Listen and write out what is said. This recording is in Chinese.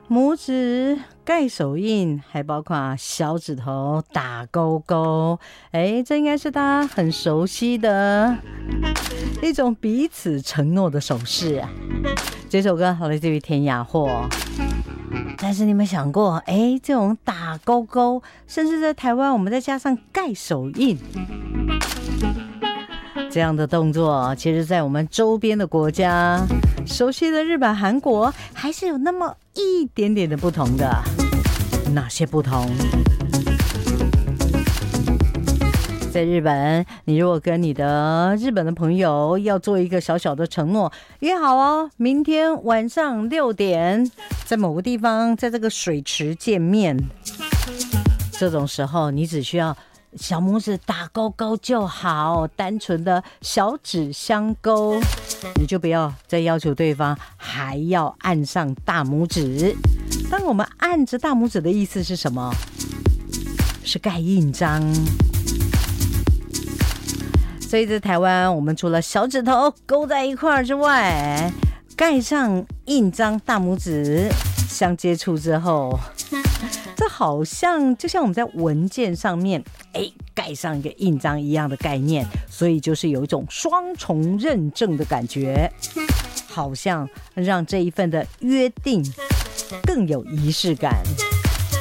拇指盖手印，还包括小指头打勾勾，这应该是大家很熟悉的一种彼此承诺的手势啊。这首歌来自于田雅霍，但是你们想过，这种打勾勾，甚至在台湾我们再加上盖手印，这样的动作，其实在我们周边的国家，熟悉的日本、韩国，还是有那么一点点的不同的。哪些不同？在日本，你如果跟你的日本的朋友要做一个小小的承诺，约好哦，明天晚上6点，在某个地方，在这个水池见面。这种时候，你只需要小拇指打勾勾就好，单纯的小指相勾，你就不要再要求对方还要按上大拇指。当我们按着大拇指的意思是什么？是盖印章。所以在台湾，我们除了小指头勾在一块儿之外，盖上印章，大拇指相接触之后，这好像就像我们在文件上面盖上一个印章一样的概念，所以就是有一种双重认证的感觉，好像让这一份的约定更有仪式感。